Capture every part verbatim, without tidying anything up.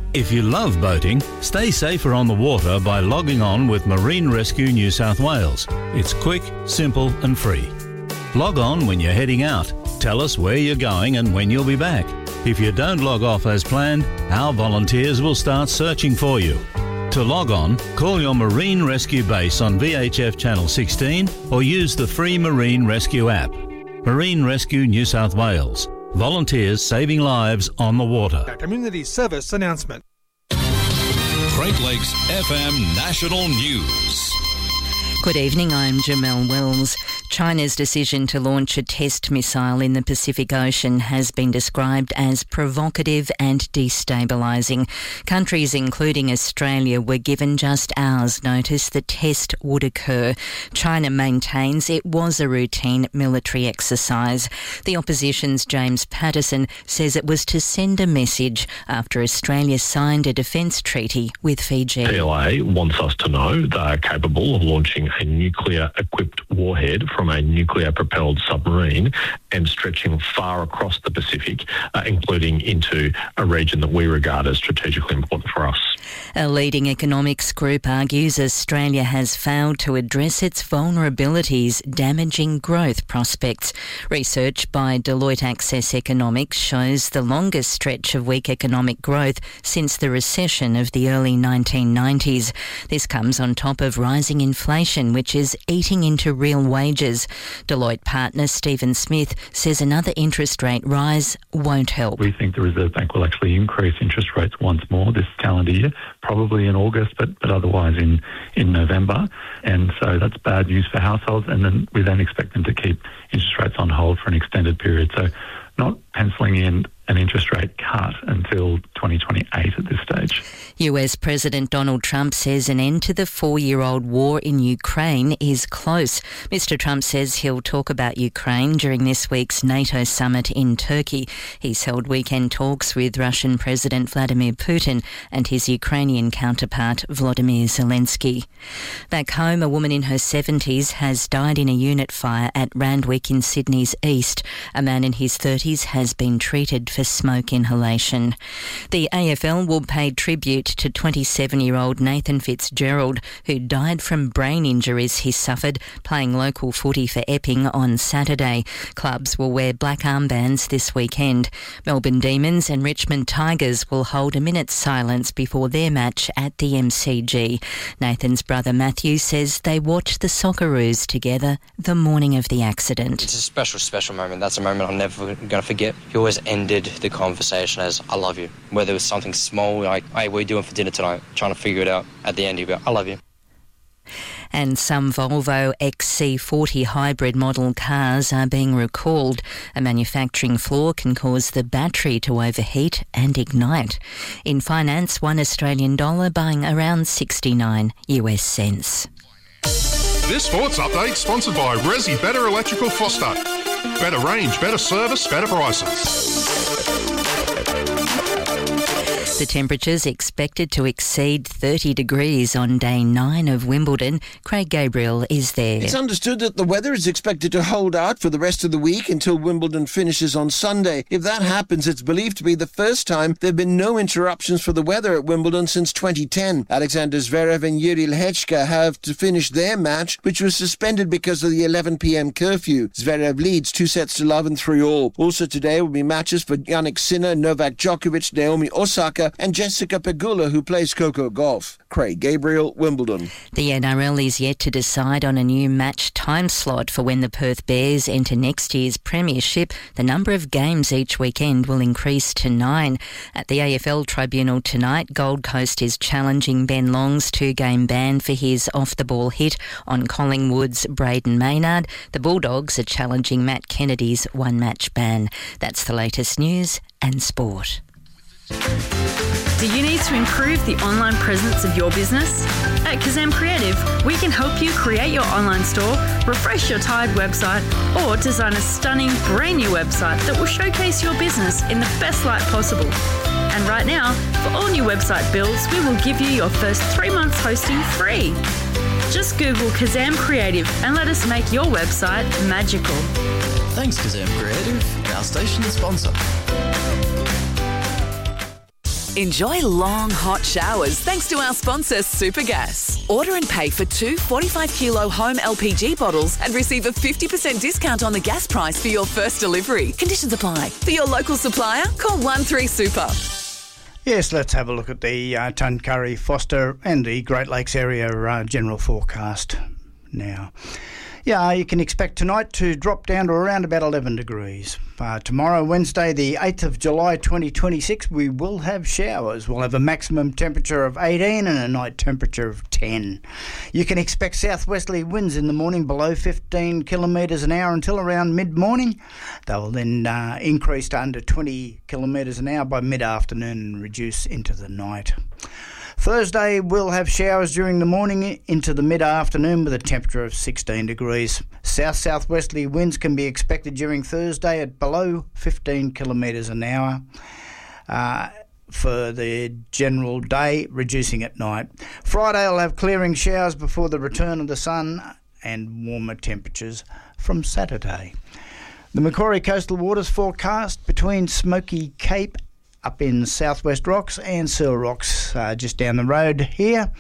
If you love boating, stay safer on the water by logging on with Marine Rescue New South Wales. It's quick, simple and free. Log on when you're heading out. Tell us where you're going and when you'll be back. If you don't log off as planned, our volunteers will start searching for you. To log on, call your Marine Rescue base on V H F Channel sixteen or use the free Marine Rescue app. Marine Rescue New South Wales. Volunteers saving lives on the water. A community service announcement. Great Lakes F M National News. Good evening, I'm Jamelle Wells. China's decision to launch a test missile in the Pacific Ocean has been described as provocative and destabilising. Countries including Australia were given just hours' notice the test would occur. China maintains it was a routine military exercise. The opposition's James Patterson says it was to send a message after Australia signed a defence treaty with Fiji. P L A wants us to know they are capable of launching a nuclear-equipped warhead from a nuclear-propelled submarine and stretching far across the Pacific, uh, including into a region that we regard as strategically important for us. A leading economics group argues Australia has failed to address its vulnerabilities, damaging growth prospects. Research by Deloitte Access Economics shows the longest stretch of weak economic growth since the recession of the early nineteen nineties. This comes on top of rising inflation, which is eating into real wages. Deloitte partner Stephen Smith says another interest rate rise won't help. We think the Reserve Bank will actually increase interest rates once more this calendar year, probably in August, but, but otherwise in, in November. And so that's bad news for households. And then we then expect them to keep interest rates on hold for an extended period. So not penciling in an interest rate cut until twenty twenty-eight at this stage. U S President Donald Trump says an end to the four-year-old war in Ukraine is close. Mister Trump says he'll talk about Ukraine during this week's NATO summit in Turkey. He's held weekend talks with Russian President Vladimir Putin and his Ukrainian counterpart Volodymyr Zelensky. Back home, a woman in her seventies has died in a unit fire at Randwick in Sydney's east. A man in his thirties has been treated for smoke inhalation. The A F L will pay tribute to twenty-seven-year-old Nathan Fitzgerald, who died from brain injuries he suffered playing local footy for Epping on Saturday. Clubs will wear black armbands this weekend. Melbourne Demons and Richmond Tigers will hold a minute's silence before their match at the M C G. Nathan's brother Matthew says they watched the Socceroos together the morning of the accident. It's a special, special moment. That's a moment I'm never going to forget. He always ended the conversation as, I love you. Whether it was something small, like, hey, what are you doing for dinner tonight? Trying to figure it out. At the end, he'd be like, I love you. And some Volvo X C forty hybrid model cars are being recalled. A manufacturing flaw can cause the battery to overheat and ignite. In finance, one Australian dollar buying around sixty-nine US cents. This sports update sponsored by Resi Better Electrical Foster. Better range, better service, better prices. The temperature's expected to exceed thirty degrees on day nine of Wimbledon. Craig Gabriel is there. It's understood that the weather is expected to hold out for the rest of the week until Wimbledon finishes on Sunday. If that happens, it's believed to be the first time there have been no interruptions for the weather at Wimbledon since twenty ten. Alexander Zverev and Yuri Lehechka have to finish their match, which was suspended because of the eleven p.m. curfew. Zverev leads two sets to love and three all. Also today will be matches for Jannik Sinner, Novak Djokovic, Naomi Osaka and Jessica Pegula, who plays Coco Golf. Craig Gabriel, Wimbledon. The N R L is yet to decide on a new match time slot for when the Perth Bears enter next year's premiership. The number of games each weekend will increase to nine. At the A F L Tribunal tonight, Gold Coast is challenging Ben Long's two-game ban for his off-the-ball hit on Collingwood's Braden Maynard. The Bulldogs are challenging Matt Kennedy's one-match ban. That's the latest news and sport. Do you need to improve the online presence of your business? At Kazam Creative, we can help you create your online store, refresh your tired website, or design a stunning brand new website that will showcase your business in the best light possible. And right now, for all new website builds, we will give you your first three months hosting free. Just Google Kazam Creative and let us make your website magical. Thanks, Kazam Creative, our station sponsor. Enjoy long, hot showers thanks to our sponsor, Supergas. Order and pay for two forty-five kilo home L P G bottles and receive a fifty percent discount on the gas price for your first delivery. Conditions apply. For your local supplier, call one three super. Yes, let's have a look at the uh, Tuncurry, Foster and the Great Lakes area uh, general forecast now. Yeah, you can expect tonight to drop down to around about eleven degrees. Uh, tomorrow, Wednesday, the eighth of July twenty twenty-six, we will have showers. We'll have a maximum temperature of eighteen and a night temperature of ten. You can expect southwesterly winds in the morning below fifteen kilometres an hour until around mid-morning. They will then uh, increase to under twenty kilometres an hour by mid-afternoon and reduce into the night. Thursday, we'll have showers during the morning into the mid-afternoon with a temperature of sixteen degrees. South-southwesterly winds can be expected during Thursday at below fifteen kilometres an hour uh, for the general day, reducing at night. Friday, will have clearing showers before the return of the sun and warmer temperatures from Saturday. The Macquarie Coastal Waters forecast between Smoky Cape up in Southwest Rocks and Searle Rocks uh, just down the road here.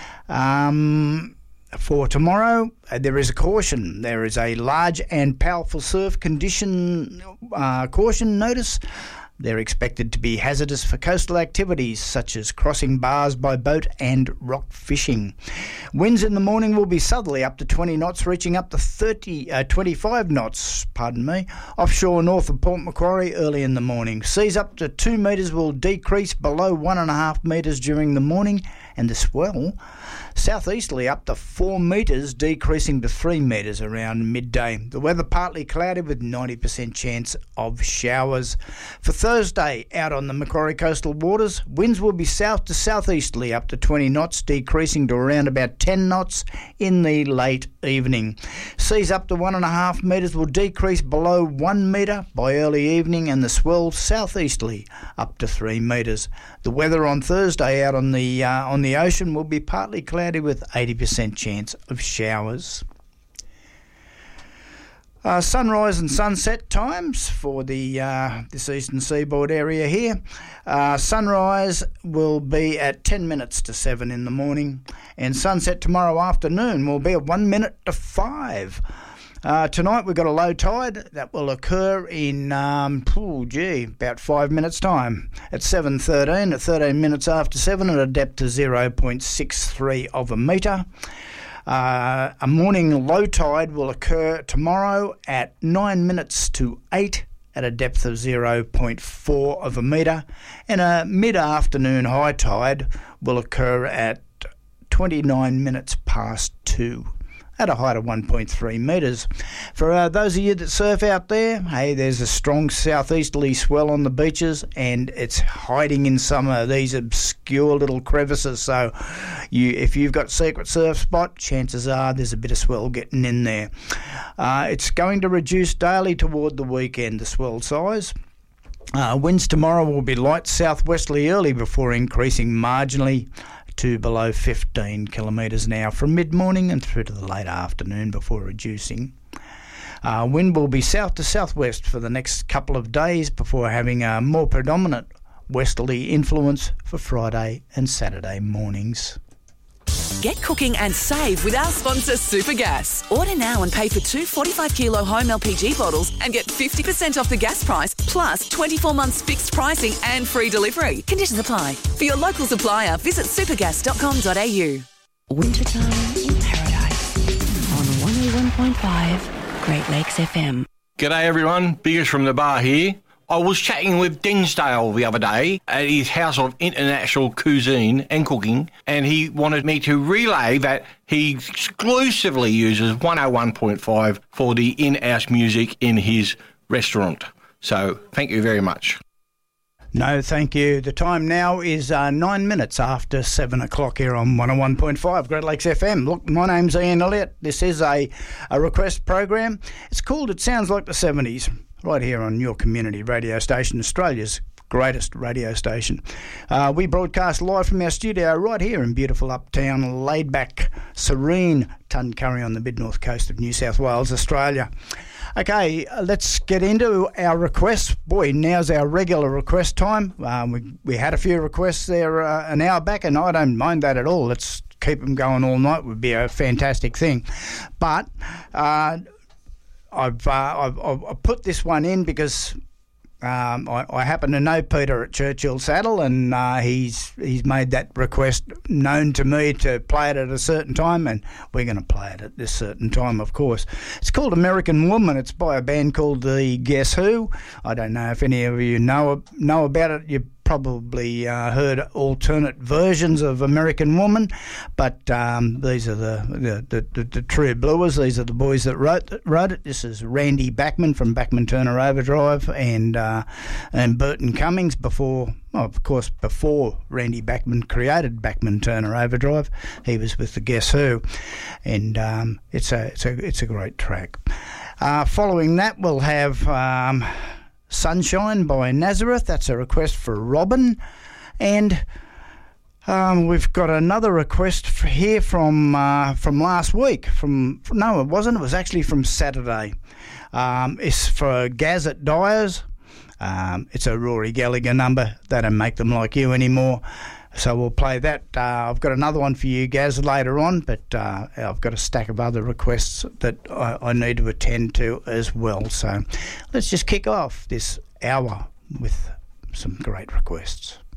Um, for tomorrow, uh, there is a caution. There is a large and powerful surf condition uh, caution notice. They're expected to be hazardous for coastal activities such as crossing bars by boat and rock fishing. Winds in the morning will be southerly up to twenty knots, reaching up to thirty, uh, twenty-five knots, pardon me, offshore north of Port Macquarie early in the morning. Seas up to two metres will decrease below one and a half metres during the morning, and the swell southeasterly up to four metres, decreasing to three metres around midday. The weather partly cloudy with ninety percent chance of showers. For Thursday, out on the Macquarie Coastal Waters, winds will be south to southeasterly up to twenty knots, decreasing to around about ten knots in the late evening. Seas up to one and a half metres will decrease below one metre by early evening, and the swell southeasterly up to three metres. The weather on Thursday out on the uh, on the ocean will be partly cloudy with eighty percent chance of showers. Uh, sunrise and sunset times for the uh, this eastern seaboard area here. Uh, sunrise will be at ten minutes to seven in the morning, and sunset tomorrow afternoon will be at one minute to five. Uh, tonight we've got a low tide that will occur in, um, oh gee, about five minutes' time at seven thirteen, at thirteen minutes after seven, at a depth of zero point six three of a metre. Uh, a morning low tide will occur tomorrow at nine minutes to eight at a depth of zero point four of a metre, and a mid-afternoon high tide will occur at twenty-nine minutes past two. At a height of one point three metres. For uh, those of you that surf out there, hey, there's a strong southeasterly swell on the beaches, and it's hiding in some of these obscure little crevices. So you, if you've got secret surf spot, chances are there's a bit of swell getting in there. Uh, it's going to reduce daily toward the weekend, the swell size. Uh, winds tomorrow will be light southwesterly early before increasing marginally to below fifteen kilometres an hour from mid-morning and through to the late afternoon before reducing. Uh, wind will be south to southwest for the next couple of days before having a more predominant westerly influence for Friday and Saturday mornings. Get cooking and save with our sponsor Supergas. Order now and pay for two forty-five kilo home L P G bottles and get fifty percent off the gas price, plus twenty-four months fixed pricing and free delivery. Conditions apply. For your local supplier, visit supergas dot com dot a u. Wintertime in Paradise on one oh one point five Great Lakes F M. G'day everyone, Biggers from the bar here. I was chatting with Dinsdale the other day at his House of International Cuisine and Cooking, and he wanted me to relay that he exclusively uses one oh one point five for the in-house music in his restaurant. So thank you very much. No, thank you. The time now is uh, nine minutes after seven o'clock here on one oh one point five Great Lakes F M. Look, my name's Ian Elliott. This is a, a request program. It's called It Sounds Like the seventies, right here on your community radio station, Australia's greatest radio station. Uh, we broadcast live from our studio right here in beautiful uptown, laid-back, serene Tuncurry on the mid-north coast of New South Wales, Australia. Okay, let's get into our requests. Boy, now's our regular request time. Um, we, we had a few requests there uh, an hour back, and I don't mind that at all. Let's keep them going all night. Would be a fantastic thing. But uh, I've, uh, I've I've put this one in because um, I, I happen to know Peter at Churchill Saddle, and uh, he's he's made that request known to me to play it at a certain time, and we're going to play it at this certain time, of course. It's called American Woman. It's by a band called the Guess Who. I don't know if any of you know know about it. You probably uh, heard alternate versions of American Woman, but um, these are the the, the, the the true bluers. These are the boys that wrote wrote it. This is Randy Bachman from Bachman Turner Overdrive and uh, and Burton Cummings before, well, of course, before Randy Bachman created Bachman Turner Overdrive. He was with the Guess Who, and um, it's a it's a it's a great track. Uh, following that, we'll have Um, Sunshine by Nazareth. That's a request for Robin. And um, we've got another request for here from uh, from last week. From No, it wasn't. It was actually from Saturday. Um, it's for Gaz at Dyers. Um, it's a Rory Gallagher number. They don't make them like you anymore. So we'll play that. Uh, I've got another one for you, Gaz, later on, but uh, I've got a stack of other requests that I, I need to attend to as well. So let's just kick off this hour with some great requests.